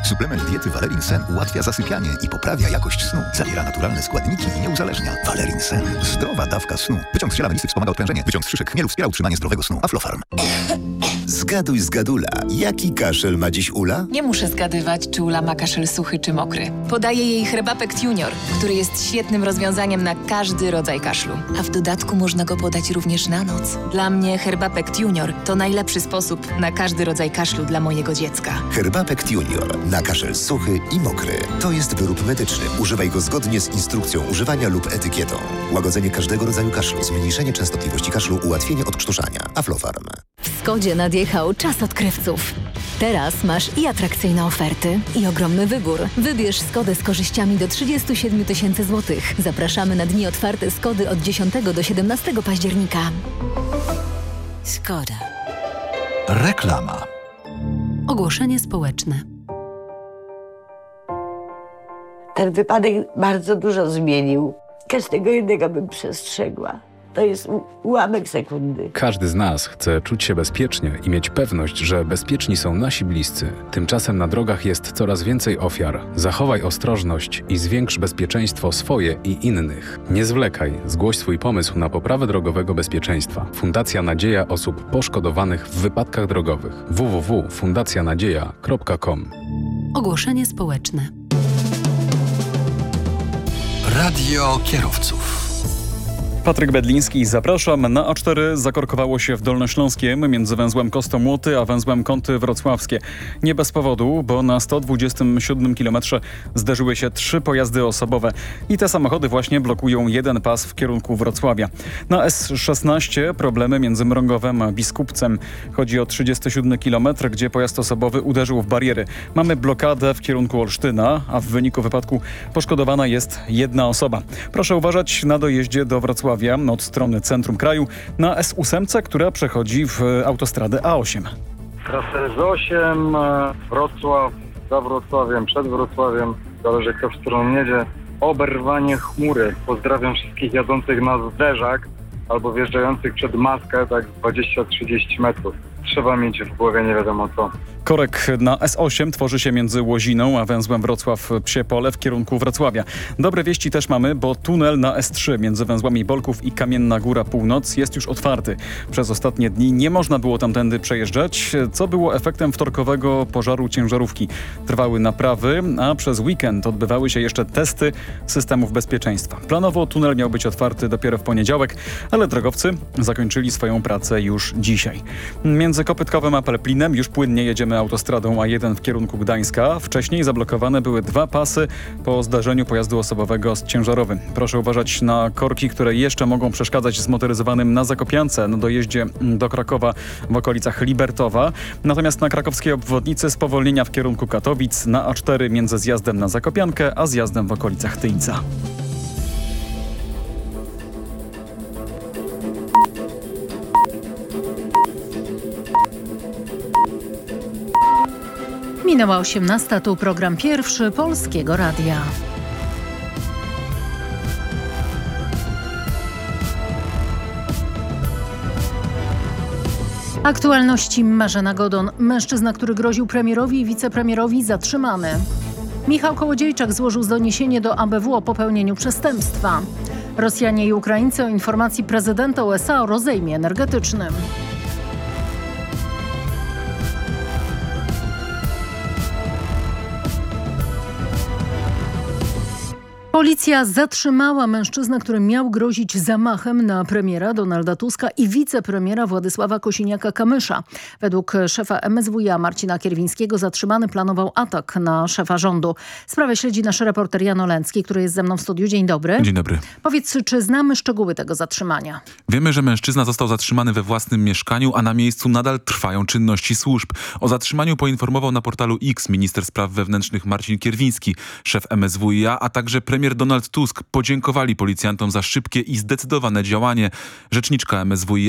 Suplement diety Valerin Sen ułatwia zasypianie i poprawia jakość snu. Zawiera naturalne składniki i nie uzależnia. Valerin Sen. Zdrowa dawka snu. Wyciąg z ziela melisy wspomaga odprężenie. Wyciąg z szyszek chmielu wspiera utrzymanie zdrowego snu. Aflofarm. Zgaduj z Gadula. Jaki kaszel ma dziś Ula? Nie muszę zgadywać, czy Ula ma kaszel suchy czy mokry. Podaję jej Herbapekt Junior, który jest świetnym rozwiązaniem na każdy rodzaj kaszlu. A w dodatku można go podać również na noc. Dla mnie Herbapekt Junior to najlepszy sposób na każdy rodzaj kaszlu dla mojego dziecka. Herbapekt Junior. Na kaszel suchy i mokry. To jest wyrób medyczny. Używaj go zgodnie z instrukcją używania lub etykietą. Łagodzenie każdego rodzaju kaszlu, zmniejszenie częstotliwości kaszlu, ułatwienie odkrztuszania. Aflofarm. W Skodzie nadjechał czas odkrywców. Teraz masz i atrakcyjne oferty, i ogromny wybór. Wybierz Skodę z korzyściami do 37 000 złotych. Zapraszamy na dni otwarte Skody od 10 do 17 października. Skoda. Reklama. Ogłoszenie społeczne. Ten wypadek bardzo dużo zmienił. Każdego jednego bym przestrzegła. To jest ułamek sekundy. Każdy z nas chce czuć się bezpiecznie i mieć pewność, że bezpieczni są nasi bliscy. Tymczasem na drogach jest coraz więcej ofiar. Zachowaj ostrożność i zwiększ bezpieczeństwo swoje i innych. Nie zwlekaj, zgłoś swój pomysł na poprawę drogowego bezpieczeństwa. Fundacja Nadzieja Osób Poszkodowanych w Wypadkach Drogowych. www.fundacjanadzieja.com. Ogłoszenie społeczne. Radio kierowców. Patryk Bedliński, zapraszam. Na A4 zakorkowało się w Dolnośląskiem między węzłem Kostomłoty a węzłem Kąty Wrocławskie. Nie bez powodu, bo na 127 km zderzyły się 3 pojazdy osobowe i te samochody właśnie blokują jeden pas w kierunku Wrocławia. Na S16 problemy między Mrągowem a Biskupcem. Chodzi o 37 km, gdzie pojazd osobowy uderzył w bariery. Mamy blokadę w kierunku Olsztyna, a w wyniku wypadku poszkodowana jest jedna osoba. Proszę uważać na dojeździe do Wrocławia od strony centrum kraju na S8, która przechodzi w autostradę A8. Trasę S8, Wrocław, za Wrocławiem, przed Wrocławiem, zależy kto w stronę jedzie. Oberwanie chmury. Pozdrawiam wszystkich jadących na zderzak albo wjeżdżających przed maskę, tak 20-30 metrów. Trzeba mieć w głowie nie wiadomo co. Korek na S8 tworzy się między Łoziną a węzłem Wrocław-Psie Pole w kierunku Wrocławia. Dobre wieści też mamy, bo tunel na S3 między węzłami Bolków i Kamienna Góra Północ jest już otwarty. Przez ostatnie dni nie można było tamtędy przejeżdżać, co było efektem wtorkowego pożaru ciężarówki. Trwały naprawy, a przez weekend odbywały się jeszcze testy systemów bezpieczeństwa. Planowo tunel miał być otwarty dopiero w poniedziałek, ale drogowcy zakończyli swoją pracę już dzisiaj. Między Kopytkowem a Pelplinem już płynnie jedziemy autostradą A1 w kierunku Gdańska. Wcześniej zablokowane były 2 pasy po zdarzeniu pojazdu osobowego z ciężarowym. Proszę uważać na korki, które jeszcze mogą przeszkadzać zmotoryzowanym na Zakopiance na dojeździe do Krakowa w okolicach Libertowa. Natomiast na krakowskiej obwodnicy spowolnienia w kierunku Katowic na A4 między zjazdem na Zakopiankę a zjazdem w okolicach Tyńca. Minęła 18, tu program pierwszy Polskiego Radia. Aktualności Marzena Godon. Mężczyzna, który groził premierowi i wicepremierowi, zatrzymany. Michał Kołodziejczak złożył doniesienie do ABW o popełnieniu przestępstwa. Rosjanie i Ukraińcy o informacji prezydenta USA o rozejmie energetycznym. Policja zatrzymała mężczyznę, który miał grozić zamachem na premiera Donalda Tuska i wicepremiera Władysława Kosiniaka-Kamysza. Według szefa MSWiA Marcina Kierwińskiego zatrzymany planował atak na szefa rządu. Sprawę śledzi nasz reporter Jan Oleński, który jest ze mną w studiu. Dzień dobry. Dzień dobry. Powiedz, czy znamy szczegóły tego zatrzymania? Wiemy, że mężczyzna został zatrzymany we własnym mieszkaniu, a na miejscu nadal trwają czynności służb. O zatrzymaniu poinformował na portalu X minister spraw wewnętrznych Marcin Kierwiński. Szef MSWiA, a także premier Donald Tusk podziękowali policjantom za szybkie i zdecydowane działanie. Rzeczniczka MSWiA